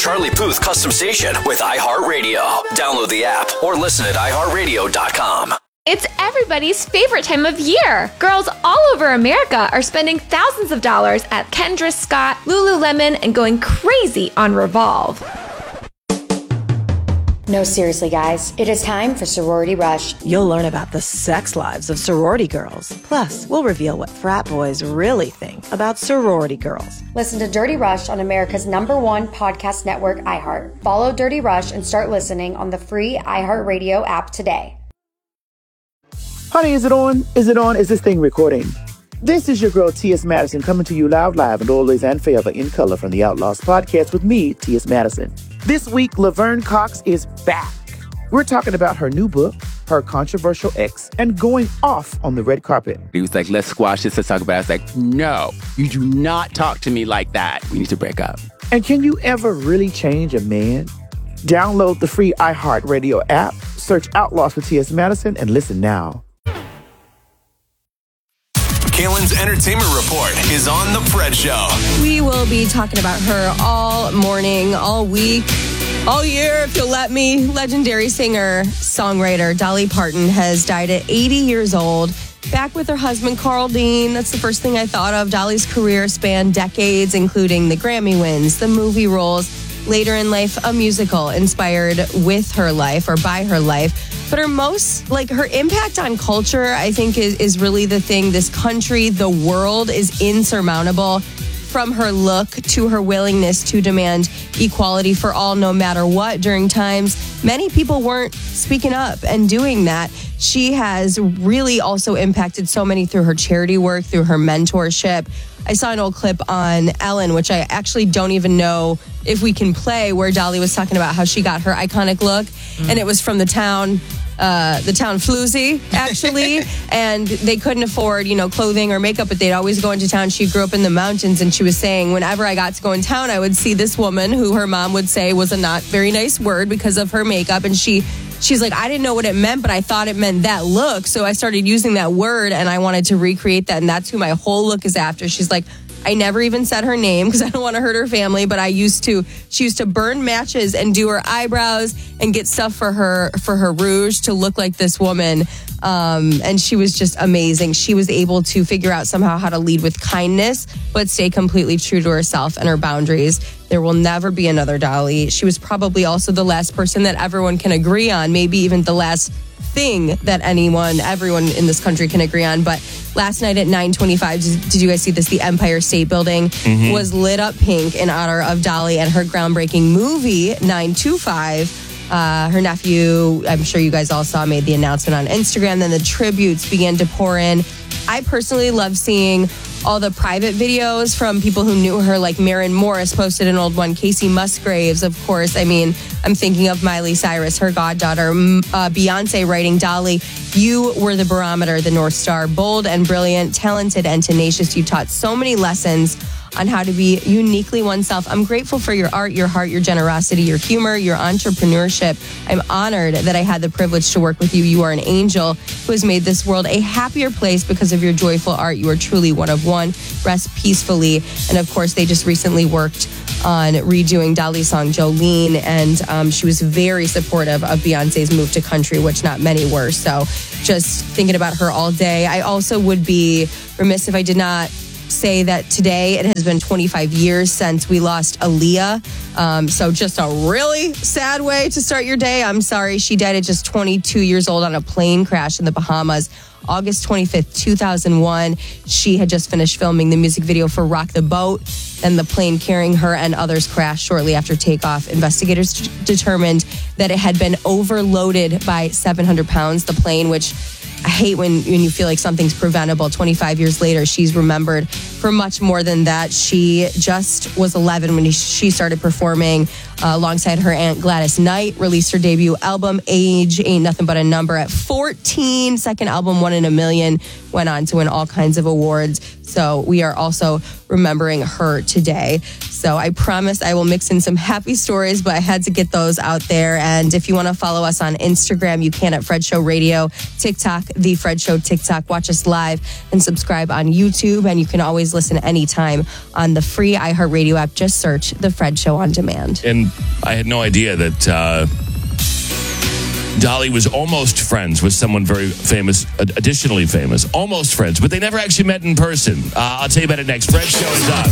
Charlie Puth custom station with iHeartRadio. Download the app or listen at iHeartRadio.com. It's everybody's favorite time of year. Girls all over America are spending thousands of dollars at Kendra Scott, Lululemon, and going crazy on Revolve. No, seriously, guys. It is time for Sorority Rush. You'll learn about the sex lives of sorority girls. Plus, we'll reveal what frat boys really think about sorority girls. Listen to Dirty Rush on America's #1 podcast network, iHeart. Follow Dirty Rush and start listening on the free iHeartRadio app today. Honey, is it on? Is it on? Is this thing recording? This is your girl, T.S. Madison, coming to you live and always and forever in color from the Outlaws podcast with me, T.S. Madison. This week, Laverne Cox is back. We're talking about her new book, her controversial ex, and going off on the red carpet. He was like, let's squash this, let's talk about it. I was like, no, you do not talk to me like that. We need to break up. And can you ever really change a man? Download the free iHeartRadio app, search Outlaws with T.S. Madison, and listen now. Kaylin's Entertainment Report is on The Fred Show. We will be talking about her all morning, all week, all year, if you'll let me. Legendary singer, songwriter Dolly Parton has died at 80 years old. Back with her husband, Carl Dean. That's the first thing I thought of. Dolly's career spanned decades, including the Grammy wins, the movie roles. Later in life, a musical inspired with her life or by her life. But her impact on culture, I think, is really the thing. This country, the world is insurmountable. From her look to her willingness to demand equality for all, no matter what, during times many people weren't speaking up and doing that. She has really also impacted so many through her charity work, through her mentorship. I saw an old clip on Ellen, which I actually don't even know if we can play, where Dolly was talking about how she got her iconic look. And it was from the town Floozy, actually. And they couldn't afford, clothing or makeup, but they'd always go into town. She grew up in the mountains, and she was saying, whenever I got to go in town, I would see this woman who her mom would say was a not very nice word because of her makeup. And she's like, I didn't know what it meant, but I thought it meant that look. So I started using that word, and I wanted to recreate that. And that's who my whole look is after. She's like, I never even said her name because I don't want to hurt her family, but she used to burn matches and do her eyebrows and get stuff for her rouge to look like this woman. And she was just amazing. She was able to figure out somehow how to lead with kindness, but stay completely true to herself and her boundaries. There will never be another Dolly. She was probably also the last person that everyone can agree on, maybe even the last thing that everyone in this country can agree on. But last night at 9:25, did you guys see this? The Empire State Building was lit up pink in honor of Dolly and her groundbreaking movie, 925. Her nephew, I'm sure you guys all saw, made the announcement on Instagram. Then the tributes began to pour in. I personally love seeing all the private videos from people who knew her, like Maren Morris posted an old one. Casey Musgraves, of course. I mean, I'm thinking of Miley Cyrus, her goddaughter. Beyonce writing, Dolly, you were the barometer, the North Star. Bold and brilliant, talented and tenacious. You taught so many lessons on how to be uniquely oneself. I'm grateful for your art, your heart, your generosity, your humor, your entrepreneurship. I'm honored that I had the privilege to work with you. You are an angel who has made this world a happier place because of your joyful art. You are truly one of one. Rest peacefully. And of course, they just recently worked on redoing Dolly's song Jolene, and she was very supportive of Beyonce's move to country, which not many were. So just thinking about her all day. I also would be remiss if I did not say that today it has been 25 years since we lost Aaliyah. So just a really sad way to start your day. I'm sorry. She died at just 22 years old on a plane crash in the Bahamas. August 25th, 2001. She had just finished filming the music video for Rock the Boat. Then the plane carrying her and others crashed shortly after takeoff. Investigators determined that it had been overloaded by 700 pounds, the plane, which I hate when you feel like something's preventable. 25 years later, she's remembered for much more than that. She just was 11 when she started performing alongside her aunt Gladys Knight, released her debut album, Age Ain't Nothing But a Number, at 14. Second album, One in a Million, went on to win all kinds of awards. So we are also remembering her today. So I promise I will mix in some happy stories, but I had to get those out there. And if you want to follow us on Instagram, you can at Fred Show Radio, TikTok, The Fred Show TikTok. Watch us live and subscribe on YouTube. And you can always listen anytime on the free iHeartRadio app. Just search The Fred Show on Demand. And I had no idea that Dolly was almost friends with someone very famous, additionally famous. Almost friends, but they never actually met in person. I'll tell you about it next. Fred Show is up.